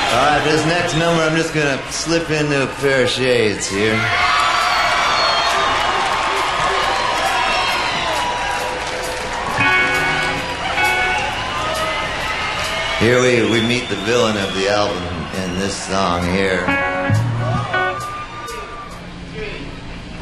Alright, this next number I'm just gonna slip into a pair of shades here. Here we meet the villain of the album in this song here.